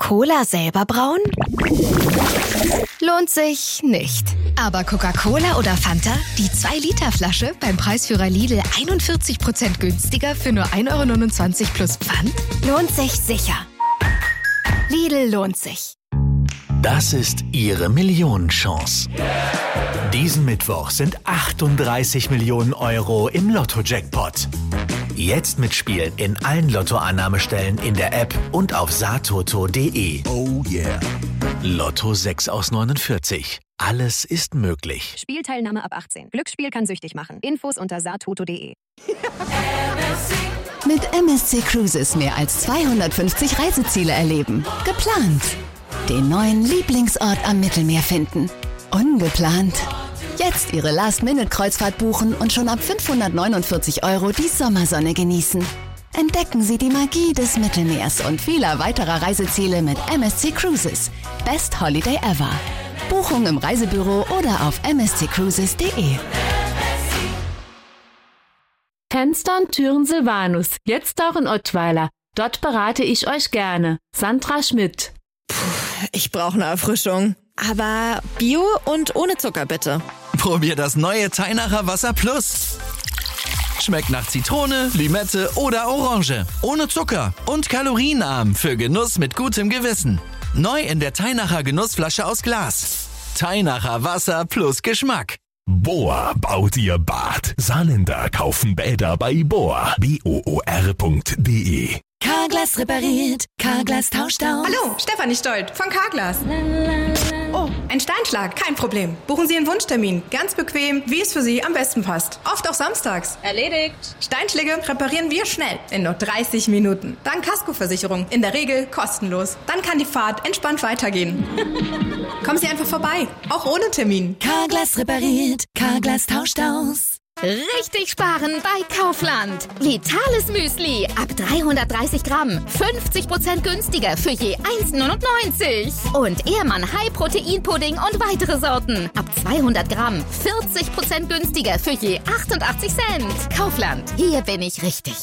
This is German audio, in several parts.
Cola selber brauen? Lohnt sich nicht. Aber Coca-Cola oder Fanta? Die 2-Liter-Flasche beim Preisführer Lidl 41% günstiger für nur 1,29 € plus Pfand? Lohnt sich sicher. Lidl lohnt sich. Das ist Ihre Millionenchance. Diesen Mittwoch sind 38 Millionen € im Lotto-Jackpot. Jetzt mitspielen in allen Lottoannahmestellen in der App und auf satoto.de. Oh yeah. Lotto 6 aus 49. Alles ist möglich. Spielteilnahme ab 18. Glücksspiel kann süchtig machen. Infos unter satoto.de. Mit MSC Cruises mehr als 250 Reiseziele erleben. Geplant. Den neuen Lieblingsort am Mittelmeer finden. Ungeplant. Jetzt Ihre Last-Minute-Kreuzfahrt buchen und schon ab 549 € die Sommersonne genießen. Entdecken Sie die Magie des Mittelmeers und vieler weiterer Reiseziele mit MSC Cruises. Best Holiday ever. Buchung im Reisebüro oder auf msccruises.de. Fenster und Türen Silvanus, jetzt auch in Ottweiler. Dort berate ich euch gerne. Sandra Schmidt. Ich brauche eine Erfrischung. Aber Bio und ohne Zucker bitte. Probier das neue Teinacher Wasser Plus. Schmeckt nach Zitrone, Limette oder Orange. Ohne Zucker und kalorienarm für Genuss mit gutem Gewissen. Neu in der Teinacher Genussflasche aus Glas. Teinacher Wasser plus Geschmack. Bohr baut ihr Bad. Saarländer kaufen Bäder bei Bohr. boor.de. Carglass repariert, Carglass tauscht aus. Hallo, Stefanie Stolt von Carglass. Oh, ein Steinschlag, kein Problem. Buchen Sie einen Wunschtermin, ganz bequem, wie es für Sie am besten passt. Oft auch samstags. Erledigt. Steinschläge reparieren wir schnell, in nur 30 Minuten. Dank Kaskoversicherung, in der Regel kostenlos. Dann kann die Fahrt entspannt weitergehen. Kommen Sie einfach vorbei, auch ohne Termin. Carglass repariert, Carglass tauscht aus. Richtig sparen bei Kaufland. Vitales Müsli ab 330 Gramm. 50% günstiger für je 1,99 €. Und Ehrmann High-Protein-Pudding und weitere Sorten. Ab 200 Gramm. 40% günstiger für je 88 Cent. Kaufland. Hier bin ich richtig.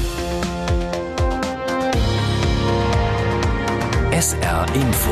SR Info.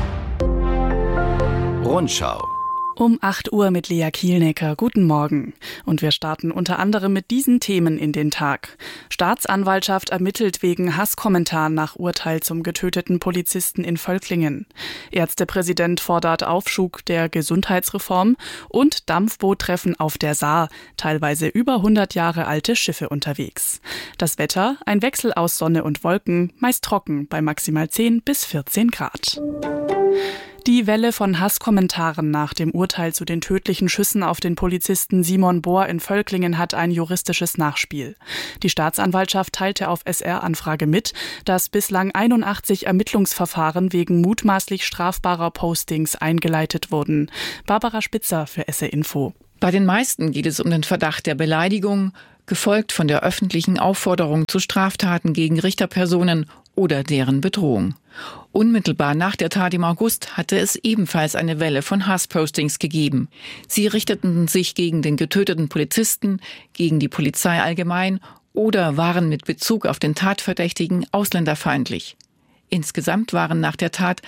Rundschau. Um 8 Uhr mit Lea Kielnecker. Guten Morgen. Und wir starten unter anderem mit diesen Themen in den Tag. Staatsanwaltschaft ermittelt wegen Hasskommentar nach Urteil zum getöteten Polizisten in Völklingen. Ärztepräsident fordert Aufschub der Gesundheitsreform und Dampfboottreffen auf der Saar. Teilweise über 100 Jahre alte Schiffe unterwegs. Das Wetter, ein Wechsel aus Sonne und Wolken, meist trocken bei maximal 10 bis 14 Grad. Die Welle von Hasskommentaren nach dem Urteil zu den tödlichen Schüssen auf den Polizisten Simon Bohr in Völklingen hat ein juristisches Nachspiel. Die Staatsanwaltschaft teilte auf SR-Anfrage mit, dass bislang 81 Ermittlungsverfahren wegen mutmaßlich strafbarer Postings eingeleitet wurden. Barbara Spitzer für SR Info. Bei den meisten geht es um den Verdacht der Beleidigung, gefolgt von der öffentlichen Aufforderung zu Straftaten gegen Richterpersonen oder deren Bedrohung. Unmittelbar nach der Tat im August hatte es ebenfalls eine Welle von Hasspostings gegeben. Sie richteten sich gegen den getöteten Polizisten, gegen die Polizei allgemein oder waren mit Bezug auf den Tatverdächtigen ausländerfeindlich. Insgesamt waren nach der Tat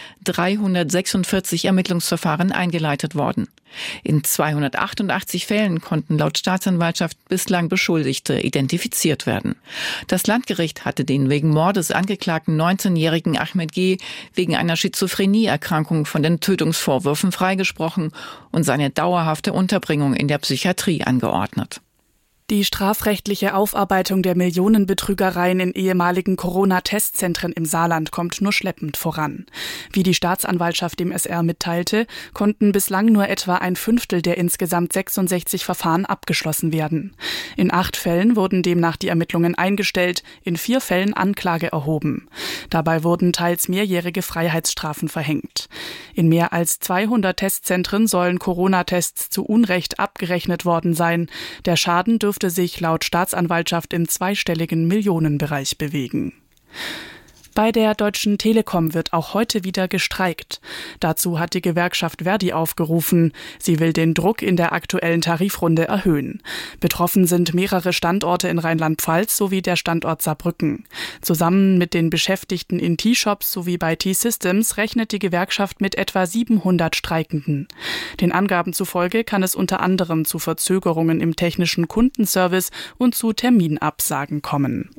346 Ermittlungsverfahren eingeleitet worden. In 288 Fällen konnten laut Staatsanwaltschaft bislang Beschuldigte identifiziert werden. Das Landgericht hatte den wegen Mordes angeklagten 19-jährigen Ahmed G. wegen einer Schizophrenieerkrankung von den Tötungsvorwürfen freigesprochen und seine dauerhafte Unterbringung in der Psychiatrie angeordnet. Die strafrechtliche Aufarbeitung der Millionenbetrügereien in ehemaligen Corona-Testzentren im Saarland kommt nur schleppend voran. Wie die Staatsanwaltschaft dem SR mitteilte, konnten bislang nur etwa ein Fünftel der insgesamt 66 Verfahren abgeschlossen werden. In 8 Fällen wurden demnach die Ermittlungen eingestellt, in 4 Fällen Anklage erhoben. Dabei wurden teils mehrjährige Freiheitsstrafen verhängt. In mehr als 200 Testzentren sollen Corona-Tests zu Unrecht abgerechnet worden sein. Der Schaden dürfte sich laut Staatsanwaltschaft im zweistelligen Millionenbereich bewegen. Bei der Deutschen Telekom wird auch heute wieder gestreikt. Dazu hat die Gewerkschaft Verdi aufgerufen. Sie will den Druck in der aktuellen Tarifrunde erhöhen. Betroffen sind mehrere Standorte in Rheinland-Pfalz sowie der Standort Saarbrücken. Zusammen mit den Beschäftigten in T-Shops sowie bei T-Systems rechnet die Gewerkschaft mit etwa 700 Streikenden. Den Angaben zufolge kann es unter anderem zu Verzögerungen im technischen Kundenservice und zu Terminabsagen kommen.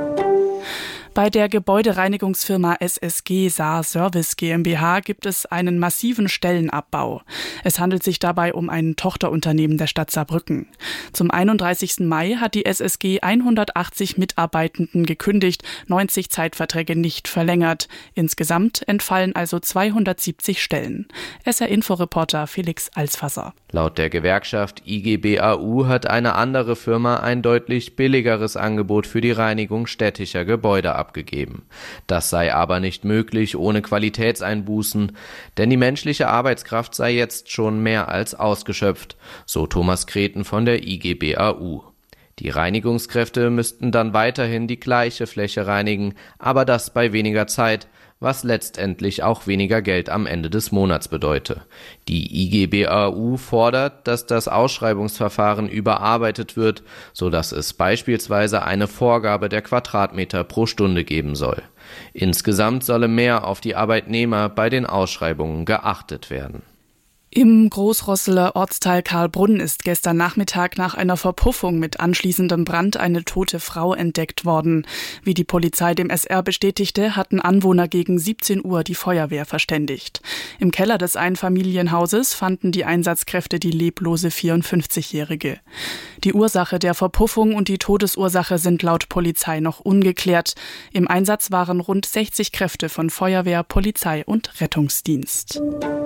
Bei der Gebäudereinigungsfirma SSG Saar Service GmbH gibt es einen massiven Stellenabbau. Es handelt sich dabei um ein Tochterunternehmen der Stadt Saarbrücken. Zum 31. Mai hat die SSG 180 Mitarbeitenden gekündigt, 90 Zeitverträge nicht verlängert. Insgesamt entfallen also 270 Stellen. SR-Info-Reporter Felix Alsfasser. Laut der Gewerkschaft IGBAU hat eine andere Firma ein deutlich billigeres Angebot für die Reinigung städtischer Gebäude abgegeben. Das sei aber nicht möglich ohne Qualitätseinbußen, denn die menschliche Arbeitskraft sei jetzt schon mehr als ausgeschöpft, so Thomas Kreten von der IGBAU. Die Reinigungskräfte müssten dann weiterhin die gleiche Fläche reinigen, aber das bei weniger Zeit, was letztendlich auch weniger Geld am Ende des Monats bedeute. Die IGBAU fordert, dass das Ausschreibungsverfahren überarbeitet wird, sodass es beispielsweise eine Vorgabe der Quadratmeter pro Stunde geben soll. Insgesamt solle mehr auf die Arbeitnehmer bei den Ausschreibungen geachtet werden. Im Großrosseler Ortsteil Karlbrunn ist gestern Nachmittag nach einer Verpuffung mit anschließendem Brand eine tote Frau entdeckt worden. Wie die Polizei dem SR bestätigte, hatten Anwohner gegen 17 Uhr die Feuerwehr verständigt. Im Keller des Einfamilienhauses fanden die Einsatzkräfte die leblose 54-Jährige. Die Ursache der Verpuffung und die Todesursache sind laut Polizei noch ungeklärt. Im Einsatz waren rund 60 Kräfte von Feuerwehr, Polizei und Rettungsdienst.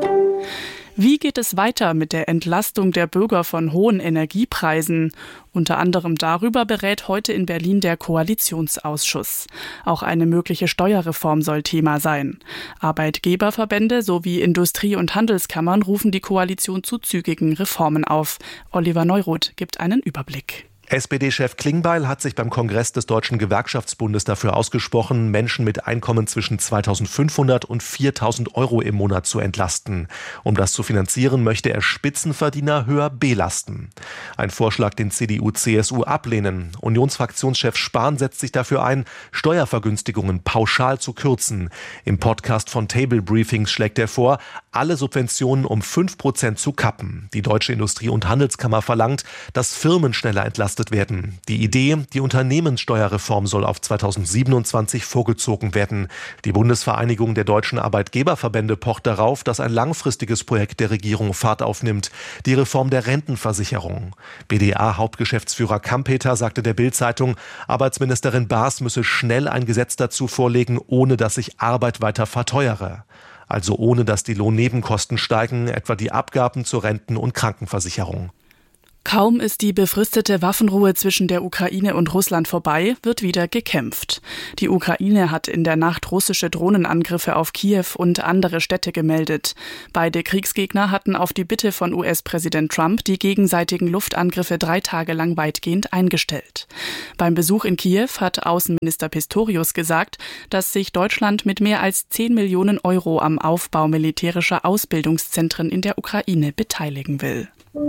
Wie geht es weiter mit der Entlastung der Bürger von hohen Energiepreisen? Unter anderem darüber berät heute in Berlin der Koalitionsausschuss. Auch eine mögliche Steuerreform soll Thema sein. Arbeitgeberverbände sowie Industrie- und Handelskammern rufen die Koalition zu zügigen Reformen auf. Oliver Neuroth gibt einen Überblick. SPD-Chef Klingbeil hat sich beim Kongress des Deutschen Gewerkschaftsbundes dafür ausgesprochen, Menschen mit Einkommen zwischen 2.500 und 4.000 Euro im Monat zu entlasten. Um das zu finanzieren, möchte er Spitzenverdiener höher belasten. Ein Vorschlag, den CDU/CSU ablehnen. Unionsfraktionschef Spahn setzt sich dafür ein, Steuervergünstigungen pauschal zu kürzen. Im Podcast von Table Briefings schlägt er vor, alle Subventionen um 5% zu kappen. Die Deutsche Industrie- und Handelskammer verlangt, dass Firmen schneller entlastet werden. Die Idee, die Unternehmenssteuerreform soll auf 2027 vorgezogen werden. Die Bundesvereinigung der deutschen Arbeitgeberverbände pocht darauf, dass ein langfristiges Projekt der Regierung Fahrt aufnimmt, die Reform der Rentenversicherung. BDA-Hauptgeschäftsführer Kampeter sagte der Bild-Zeitung, Arbeitsministerin Baas müsse schnell ein Gesetz dazu vorlegen, ohne dass sich Arbeit weiter verteuere. Also ohne dass die Lohnnebenkosten steigen, etwa die Abgaben zur Renten- und Krankenversicherung. Kaum ist die befristete Waffenruhe zwischen der Ukraine und Russland vorbei, wird wieder gekämpft. Die Ukraine hat in der Nacht russische Drohnenangriffe auf Kiew und andere Städte gemeldet. Beide Kriegsgegner hatten auf die Bitte von US-Präsident Trump die gegenseitigen Luftangriffe 3 Tage lang weitgehend eingestellt. Beim Besuch in Kiew hat Außenminister Pistorius gesagt, dass sich Deutschland mit mehr als 10 Millionen Euro am Aufbau militärischer Ausbildungszentren in der Ukraine beteiligen will.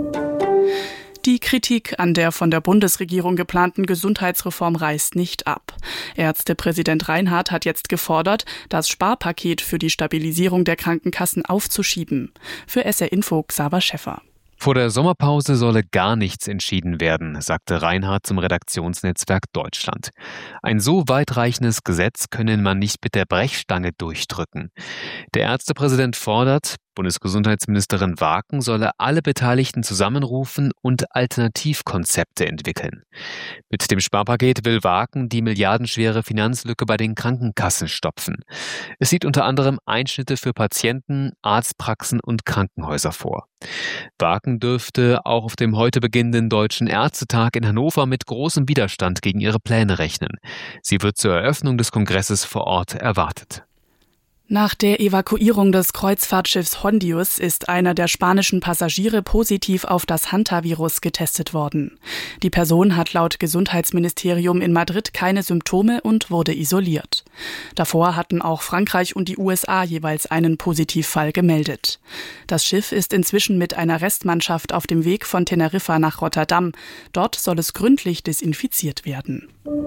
Die Kritik an der von der Bundesregierung geplanten Gesundheitsreform reißt nicht ab. Ärztepräsident Reinhardt hat jetzt gefordert, das Sparpaket für die Stabilisierung der Krankenkassen aufzuschieben. Für SR Info Xaver Schäffer. Vor der Sommerpause solle gar nichts entschieden werden, sagte Reinhardt zum Redaktionsnetzwerk Deutschland. Ein so weitreichendes Gesetz könne man nicht mit der Brechstange durchdrücken. Der Ärztepräsident fordert, Bundesgesundheitsministerin Waken solle alle Beteiligten zusammenrufen und Alternativkonzepte entwickeln. Mit dem Sparpaket will Waken die milliardenschwere Finanzlücke bei den Krankenkassen stopfen. Es sieht unter anderem Einschnitte für Patienten, Arztpraxen und Krankenhäuser vor. Waken dürfte auch auf dem heute beginnenden Deutschen Ärztetag in Hannover mit großem Widerstand gegen ihre Pläne rechnen. Sie wird zur Eröffnung des Kongresses vor Ort erwartet. Nach der Evakuierung des Kreuzfahrtschiffs Hondius ist einer der spanischen Passagiere positiv auf das Hantavirus getestet worden. Die Person hat laut Gesundheitsministerium in Madrid keine Symptome und wurde isoliert. Davor hatten auch Frankreich und die USA jeweils einen Positivfall gemeldet. Das Schiff ist inzwischen mit einer Restmannschaft auf dem Weg von Teneriffa nach Rotterdam. Dort soll es gründlich desinfiziert werden.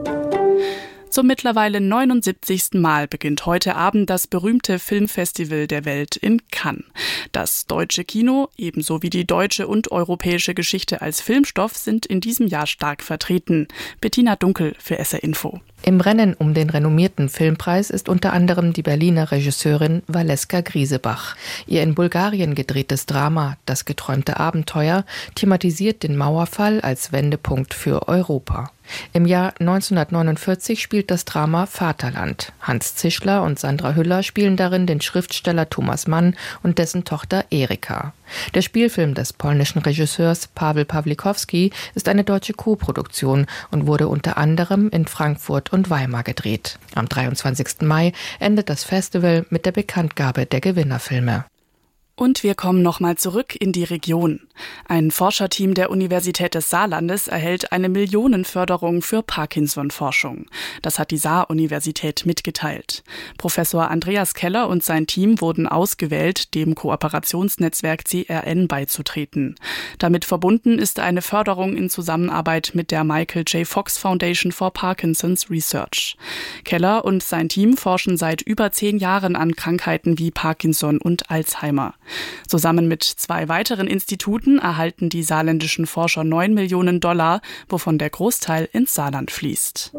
Zum mittlerweile 79. Mal beginnt heute Abend das berühmte Filmfestival der Welt in Cannes. Das deutsche Kino, ebenso wie die deutsche und europäische Geschichte als Filmstoff, sind in diesem Jahr stark vertreten. Bettina Dunkel für SR Info. Im Rennen um den renommierten Filmpreis ist unter anderem die Berliner Regisseurin Valeska Griesebach. Ihr in Bulgarien gedrehtes Drama »Das geträumte Abenteuer« thematisiert den Mauerfall als Wendepunkt für Europa. Im Jahr 1949 spielt das Drama Vaterland. Hans Zischler und Sandra Hüller spielen darin den Schriftsteller Thomas Mann und dessen Tochter Erika. Der Spielfilm des polnischen Regisseurs Paweł Pawlikowski ist eine deutsche Co-Produktion und wurde unter anderem in Frankfurt und Weimar gedreht. Am 23. Mai endet das Festival mit der Bekanntgabe der Gewinnerfilme. Und wir kommen nochmal zurück in die Region. Ein Forscherteam der Universität des Saarlandes erhält eine Millionenförderung für Parkinson-Forschung. Das hat die Saar-Universität mitgeteilt. Professor Andreas Keller und sein Team wurden ausgewählt, dem Kooperationsnetzwerk CRN beizutreten. Damit verbunden ist eine Förderung in Zusammenarbeit mit der Michael J. Fox Foundation for Parkinson's Research. Keller und sein Team forschen seit über 10 Jahren an Krankheiten wie Parkinson und Alzheimer. Zusammen mit 2 weiteren Instituten erhalten die saarländischen Forscher $9 Millionen, wovon der Großteil ins Saarland fließt.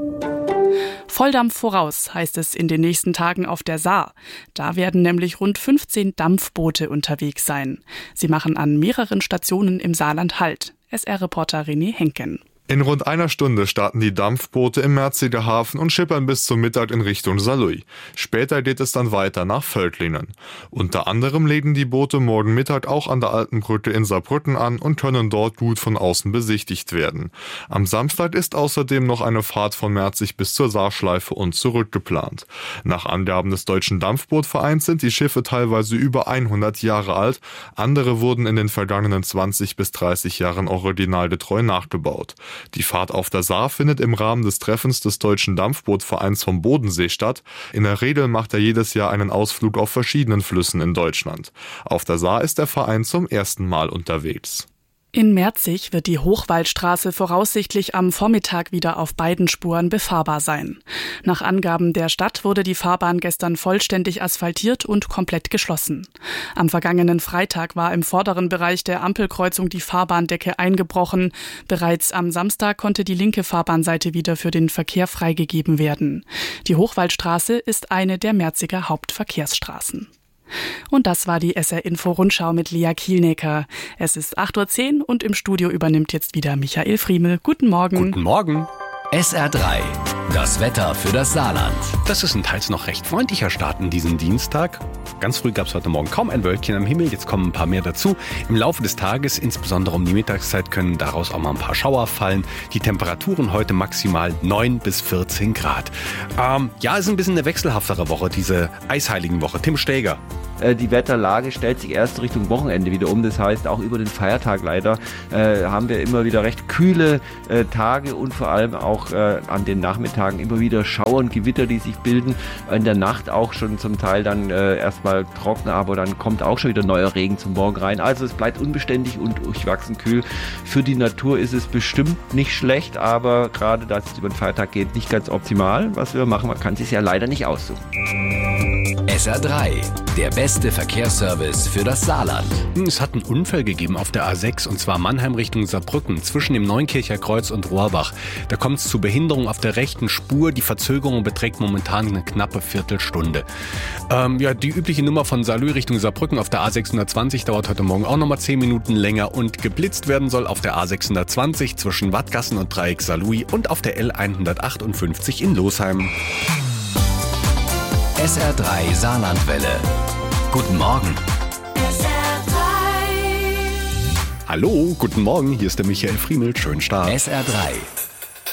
Volldampf voraus, heißt es in den nächsten Tagen auf der Saar. Da werden nämlich rund 15 Dampfboote unterwegs sein. Sie machen an mehreren Stationen im Saarland Halt. SR-Reporter René Henken. In rund einer Stunde starten die Dampfboote im Merziger Hafen und schippern bis zum Mittag in Richtung Saarlouis. Später geht es dann weiter nach Völklingen. Unter anderem legen die Boote morgen Mittag auch an der Alten Brücke in Saarbrücken an und können dort gut von außen besichtigt werden. Am Samstag ist außerdem noch eine Fahrt von Merzig bis zur Saarschleife und zurück geplant. Nach Angaben des Deutschen Dampfbootvereins sind die Schiffe teilweise über 100 Jahre alt. Andere wurden in den vergangenen 20 bis 30 Jahren originalgetreu nachgebaut. Die Fahrt auf der Saar findet im Rahmen des Treffens des Deutschen Dampfbootvereins vom Bodensee statt. In der Regel macht er jedes Jahr einen Ausflug auf verschiedenen Flüssen in Deutschland. Auf der Saar ist der Verein zum ersten Mal unterwegs. In Merzig wird die Hochwaldstraße voraussichtlich am Vormittag wieder auf beiden Spuren befahrbar sein. Nach Angaben der Stadt wurde die Fahrbahn gestern vollständig asphaltiert und komplett geschlossen. Am vergangenen Freitag war im vorderen Bereich der Ampelkreuzung die Fahrbahndecke eingebrochen. Bereits am Samstag konnte die linke Fahrbahnseite wieder für den Verkehr freigegeben werden. Die Hochwaldstraße ist eine der Merziger Hauptverkehrsstraßen. Und das war die SR-Info-Rundschau mit Lea Kielnecker. Es ist 8:10 Uhr und im Studio übernimmt jetzt wieder Michael Friemel. Guten Morgen. Guten Morgen. SR3, das Wetter für das Saarland. Das ist ein teils noch recht freundlicher Start in diesen Dienstag. Ganz früh gab es heute Morgen kaum ein Wölkchen am Himmel, jetzt kommen ein paar mehr dazu. Im Laufe des Tages, insbesondere um die Mittagszeit, können daraus auch mal ein paar Schauer fallen. Die Temperaturen heute maximal 9 bis 14 Grad. Ist ein bisschen eine wechselhaftere Woche, diese Eisheiligenwoche. Tim Steger. Die Wetterlage stellt sich erst Richtung Wochenende wieder um. Das heißt, auch über den Feiertag leider haben wir immer wieder recht kühle Tage und vor allem auch an den Nachmittagen immer wieder Schauer und Gewitter, die sich bilden. In der Nacht auch schon zum Teil dann erstmal trocken, aber dann kommt auch schon wieder neuer Regen zum Morgen rein. Also es bleibt unbeständig und durchwachsen kühl. Für die Natur ist es bestimmt nicht schlecht, aber gerade da es über den Feiertag geht, nicht ganz optimal. Was wir machen, man kann es sich ja leider nicht aussuchen. SR3, der beste Verkehrsservice für das Saarland. Es hat einen Unfall gegeben auf der A6 und zwar Mannheim Richtung Saarbrücken zwischen dem Neunkircher Kreuz und Rohrbach. Da kommt es zu Behinderung auf der rechten Spur. Die Verzögerung beträgt momentan eine knappe Viertelstunde. Die übliche Nummer von Saarlouis Richtung Saarbrücken auf der A620 dauert heute Morgen auch nochmal 10 Minuten länger und geblitzt werden soll auf der A620 zwischen Wattgassen und Dreieck Saarlouis und auf der L158 in Losheim. SR3 Saarlandwelle. Guten Morgen. Hallo, guten Morgen, hier ist der Michael Friemel. Schönen Start. SR3.